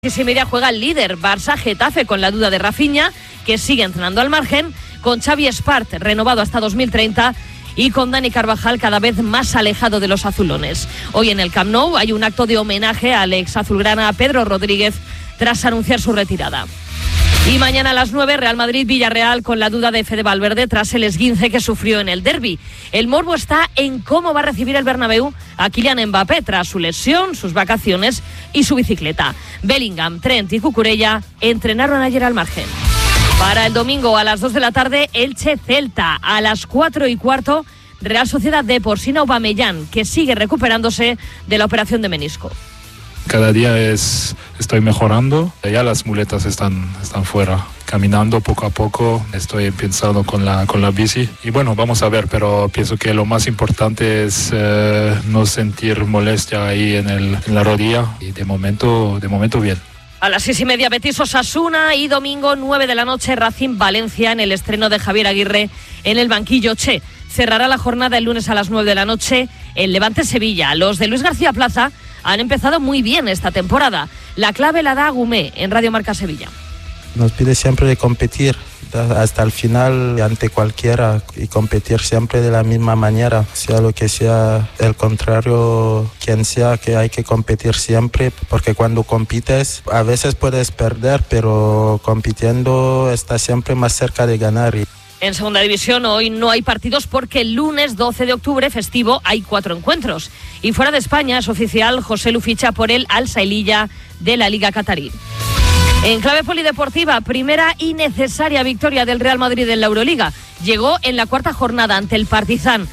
6:30 juega el líder Barça Getafe con la duda de Rafinha, que sigue entrenando al margen, con Xavi Espart renovado hasta 2030 y con Dani Carvajal cada vez más alejado de los azulones. Hoy en el Camp Nou hay un acto de homenaje al ex azulgrana Pedro Rodríguez tras anunciar su retirada. Y mañana a las 9, Real Madrid-Villarreal con la duda de Fede Valverde tras el esguince que sufrió en el derbi. El morbo está en cómo va a recibir el Bernabéu a Kylian Mbappé tras su lesión, sus vacaciones y su bicicleta. Bellingham, Trent y Cucurella entrenaron ayer al margen. Para el domingo a las 2 de la tarde, Elche-Celta. A las 4:15, Real Sociedad Deportiva Aubameyang, que sigue recuperándose de la operación de menisco. Cada día estoy mejorando, ya las muletas están fuera, caminando poco a poco, estoy pensando con la bici y bueno, vamos a ver, pero pienso que lo más importante es no sentir molestia ahí en la rodilla y de momento bien. A las 6:30 Betis Osasuna y domingo 9 de la noche Racing Valencia en el estreno de Javier Aguirre en el banquillo Che. Cerrará la jornada el lunes a las 9 de la noche el Levante Sevilla. Los de Luis García Plaza han empezado muy bien esta temporada. La clave la da Agumé en Radio Marca Sevilla. Nos pide siempre de competir hasta el final ante cualquiera y competir siempre de la misma manera, sea lo que sea, el contrario, quien sea, que hay que competir siempre, porque cuando compites a veces puedes perder, pero compitiendo estás siempre más cerca de ganar. En segunda división hoy no hay partidos porque el lunes 12 de octubre, festivo, hay 4 encuentros. Y fuera de España es oficial, José Lu ficha por el Al-Sailiyah de la Liga Qatarí. En clave polideportiva, primera y necesaria victoria del Real Madrid en la Euroliga. Llegó en la cuarta jornada ante el Partizan,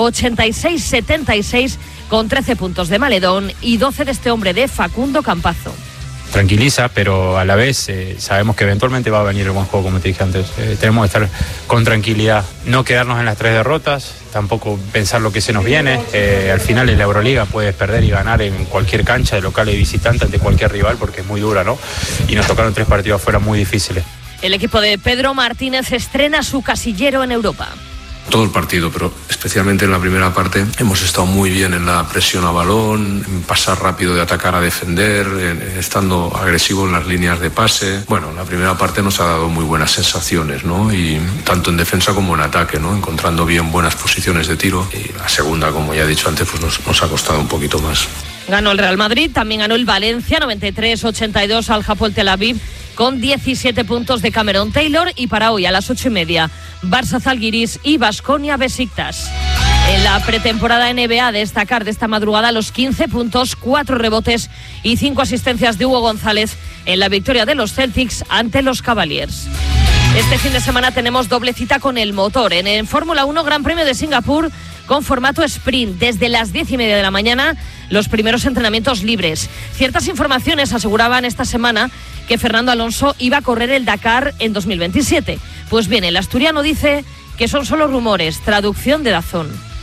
86-76, con 13 puntos de Maledón y 12 de este hombre de Facundo Campazzo. Tranquiliza, pero a la vez sabemos que eventualmente va a venir el buen juego, como te dije antes. Tenemos que estar con tranquilidad, no quedarnos en las 3 derrotas, tampoco pensar lo que se nos viene. Al final en la Euroliga puedes perder y ganar en cualquier cancha, de local y visitante, ante cualquier rival, porque es muy dura, ¿no? Y nos tocaron 3 partidos afuera muy difíciles. El equipo de Pedro Martínez estrena su casillero en Europa. Todo el partido, pero especialmente en la primera parte hemos estado muy bien en la presión a balón, en pasar rápido de atacar a defender, estando agresivo en las líneas de pase. Bueno, la primera parte nos ha dado muy buenas sensaciones, ¿no? Y tanto en defensa como en ataque, ¿no? Encontrando bien buenas posiciones de tiro. Y la segunda, como ya he dicho antes, pues nos ha costado un poquito más. Ganó el Real Madrid, también ganó el Valencia, 93-82 al Hapoel Tel Aviv, con 17 puntos de Cameron Taylor. Y para hoy a las 8:30, Barça Zalgiris y Baskonia Besiktas. En la pretemporada NBA, destacar de esta madrugada los 15 puntos, 4 rebotes y 5 asistencias de Hugo González en la victoria de los Celtics ante los Cavaliers. Este fin de semana tenemos doble cita con el motor. En Fórmula 1, Gran Premio de Singapur con formato sprint. Desde las 10:30 de la mañana, los primeros entrenamientos libres. Ciertas informaciones aseguraban esta semana que Fernando Alonso iba a correr el Dakar en 2027. Pues bien, el asturiano dice que son solo rumores, traducción de DAZN.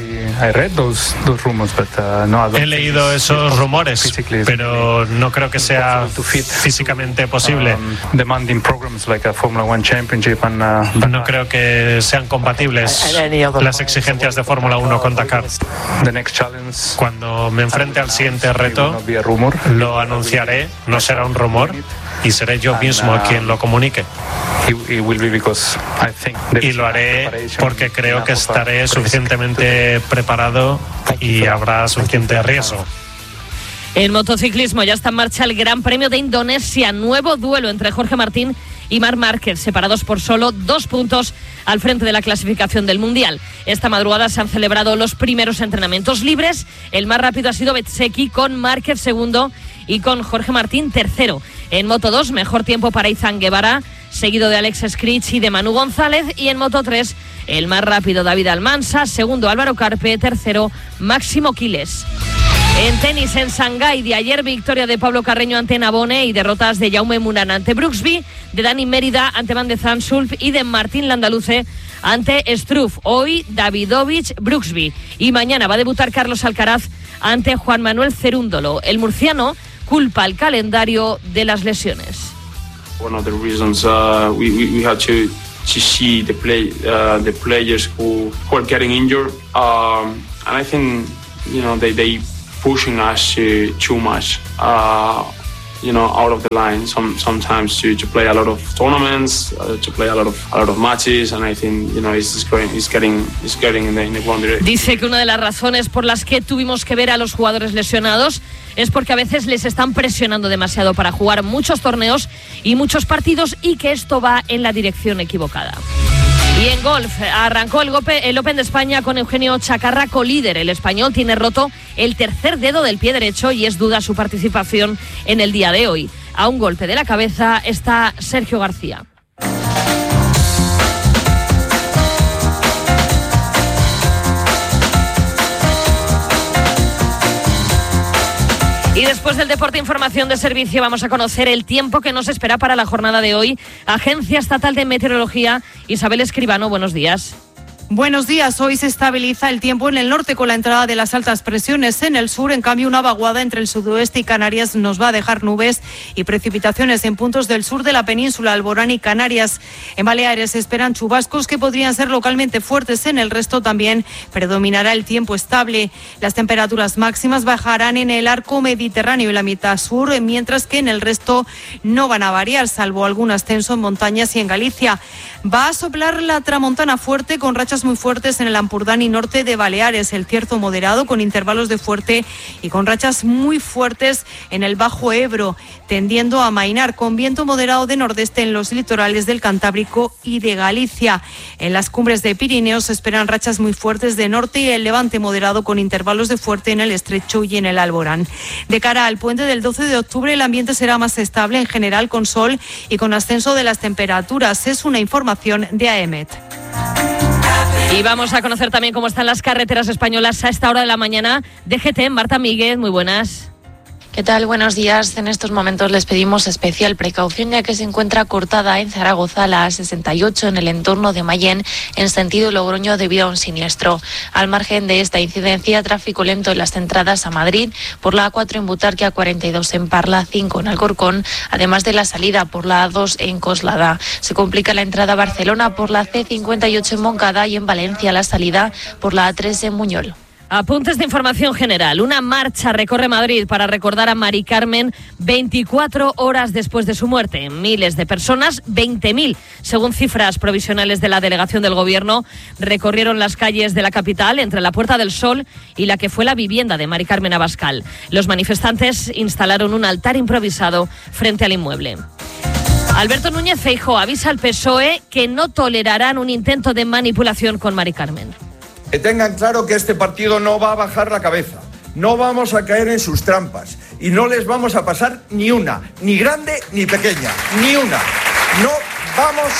He leído esos rumores, pero no creo que sea físicamente posible. No creo que sean compatibles las exigencias de Fórmula 1 con Dakar. Cuando me enfrente al siguiente reto, lo anunciaré, no será un rumor, y seré yo mismo quien lo comunique. Y lo haré porque creo que estaré suficientemente preparado y habrá suficiente riesgo. En motociclismo ya está en marcha el Gran Premio de Indonesia. Nuevo duelo entre Jorge Martín y Marc Márquez, separados por solo 2 puntos al frente de la clasificación del Mundial. Esta madrugada se han celebrado los primeros entrenamientos libres. El más rápido ha sido Bezzecchi, con Márquez segundo y con Jorge Martín tercero. En Moto 2, mejor tiempo para Izan Guevara, seguido de Alex Scritch y de Manu González. Y en Moto 3, el más rápido David Almansa, segundo Álvaro Carpe, tercero Máximo Quiles. En tenis, en Shanghái de ayer, victoria de Pablo Carreño ante Nabone y derrotas de Jaume Munan ante Brooksby, de Dani Mérida ante Van de Zandschulp y de Martín Landaluce ante Struff. Hoy Davidovich Brooksby y mañana va a debutar Carlos Alcaraz ante Juan Manuel Cerúndolo. El murciano culpa el calendario de las lesiones. One of the reasons we had to see the players who are getting injured, and I think they pushing us too much. out of the line. Sometimes to play a lot of tournaments, to play a lot of matches, and I think it's getting in the wrong direction. Dice que una de las razones por las que tuvimos que ver a los jugadores lesionados es porque a veces les están presionando demasiado para jugar muchos torneos y muchos partidos, y que esto va en la dirección equivocada. Y en golf, arrancó el Open de España con Eugenio Chacarra colíder. El español tiene roto el tercer dedo del pie derecho y es duda su participación en el día de hoy. A un golpe de la cabeza está Sergio García. Y después del deporte, información de servicio, vamos a conocer el tiempo que nos espera para la jornada de hoy. Agencia Estatal de Meteorología, Isabel Escribano, buenos días. Buenos días. Hoy se estabiliza el tiempo en el norte con la entrada de las altas presiones en el sur. En cambio, una vaguada entre el sudoeste y Canarias nos va a dejar nubes y precipitaciones en puntos del sur de la península, Alborán y Canarias. En Baleares se esperan chubascos que podrían ser localmente fuertes. En el resto también predominará el tiempo estable. Las temperaturas máximas bajarán en el arco mediterráneo y la mitad sur, mientras que en el resto no van a variar, salvo algún ascenso en montañas y en Galicia. Va a soplar la tramontana fuerte con rachas muy fuertes en el Ampurdán y norte de Baleares, el Cierzo moderado con intervalos de fuerte y con rachas muy fuertes en el Bajo Ebro, tendiendo a amainar, con viento moderado de nordeste en los litorales del Cantábrico y de Galicia. En las cumbres de Pirineos se esperan rachas muy fuertes de norte y el levante moderado con intervalos de fuerte en el Estrecho y en el Alborán. De cara al puente del 12 de octubre el ambiente será más estable en general, con sol y con ascenso de las temperaturas. Es una información de AEMET. Y vamos a conocer también cómo están las carreteras españolas a esta hora de la mañana. DGT, Marta Míguez, muy buenas. ¿Qué tal? Buenos días. En estos momentos les pedimos especial precaución, ya que se encuentra cortada en Zaragoza la A68 en el entorno de Mayén en sentido Logroño debido a un siniestro. Al margen de esta incidencia, tráfico lento en las entradas a Madrid por la A4 en Butarque, A42 en Parla, 5 en Alcorcón, además de la salida por la A2 en Coslada. Se complica la entrada a Barcelona por la C58 en Moncada y en Valencia la salida por la A3 en Muñol. Apuntes de información general. Una marcha recorre Madrid para recordar a Mari Carmen 24 horas después de su muerte. Miles de personas, 20.000, según cifras provisionales de la delegación del Gobierno, recorrieron las calles de la capital entre la Puerta del Sol y la que fue la vivienda de Mari Carmen Abascal. Los manifestantes instalaron un altar improvisado frente al inmueble. Alberto Núñez Feijóo avisa al PSOE que no tolerarán un intento de manipulación con Mari Carmen. Que tengan claro que este partido no va a bajar la cabeza, no vamos a caer en sus trampas y no les vamos a pasar ni una, ni grande ni pequeña, ni una. No vamos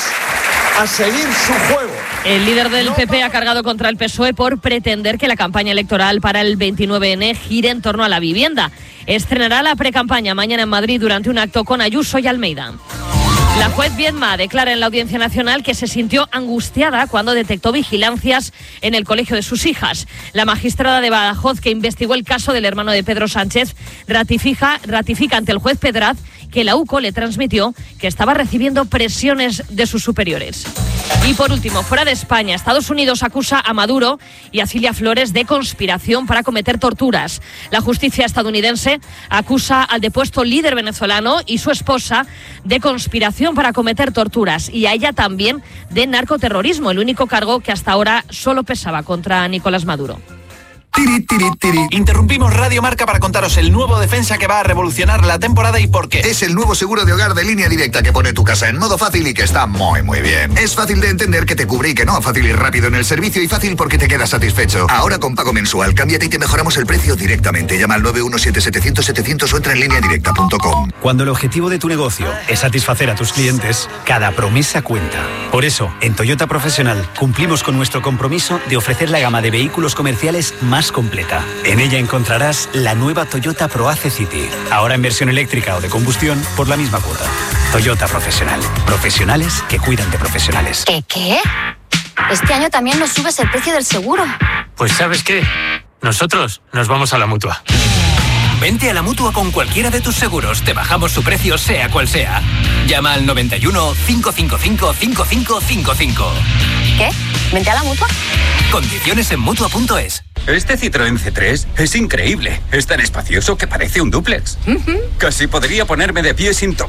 a seguir su juego. El líder del PP ha cargado contra el PSOE por pretender que la campaña electoral para el 29N gire en torno a la vivienda. Estrenará la precampaña mañana en Madrid durante un acto con Ayuso y Almeida. La juez Viedma declara en la Audiencia Nacional que se sintió angustiada cuando detectó vigilancias en el colegio de sus hijas. La magistrada de Badajoz, que investigó el caso del hermano de Pedro Sánchez, ratifica ante el juez Pedraz que la UCO le transmitió que estaba recibiendo presiones de sus superiores. Y por último, fuera de España, Estados Unidos acusa a Maduro y a Cilia Flores de conspiración para cometer torturas. La justicia estadounidense acusa al depuesto líder venezolano y su esposa de conspiración para cometer torturas, y a ella también de narcoterrorismo, el único cargo que hasta ahora solo pesaba contra Nicolás Maduro. Tiri, tiri, tiri. Interrumpimos Radio Marca para contaros el nuevo defensa que va a revolucionar la temporada y por qué. Es el nuevo seguro de hogar de Línea Directa que pone tu casa en modo fácil y que está muy bien. Es fácil de entender que te cubre y que no, fácil y rápido en el servicio y fácil porque te quedas satisfecho. Ahora con pago mensual, cámbiate y te mejoramos el precio directamente. Llama al 917-700-700 o entra en lineadirecta.com. Cuando el objetivo de tu negocio es satisfacer a tus clientes, cada promesa cuenta. Por eso, en Toyota Profesional cumplimos con nuestro compromiso de ofrecer la gama de vehículos comerciales más completa. En ella encontrarás la nueva Toyota ProAce City, ahora en versión eléctrica o de combustión por la misma cuota. Toyota Profesional. Profesionales que cuidan de profesionales. ¿Qué? Este año también nos subes el precio del seguro. Pues ¿sabes qué? Nosotros nos vamos a la Mutua. Vente a la Mutua con cualquiera de tus seguros. Te bajamos su precio sea cual sea. Llama al 91 555 5555. ¿Qué? ¿Vente a la Mutua? Condiciones en Mutua.es. Este Citroën C3 es increíble. Es tan espacioso que parece un dúplex. Casi podría ponerme de pie sin tocar